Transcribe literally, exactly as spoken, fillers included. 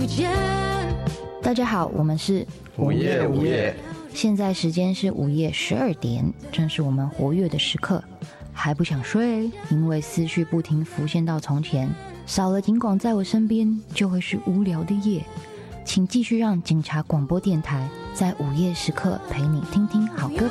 遇见。 大家好，我们是午夜午夜， 现在时间是午夜十二点，正是我们活跃的时刻。还不想睡，因为思绪不停浮现到从前，少了警广在我身边，就会是无聊的夜。请继续让警察广播电台在午夜时刻陪你听听好歌